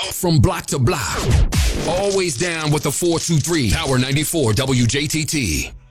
from block to block. Always down with the 423. Power 94 WJTT.